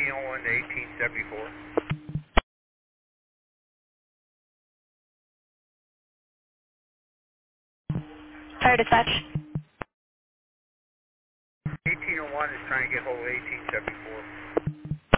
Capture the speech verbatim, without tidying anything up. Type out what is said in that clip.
oh one to eighteen seventy-four. Fire dispatch. eighteen oh one is trying to get hold of eighteen seventy-four.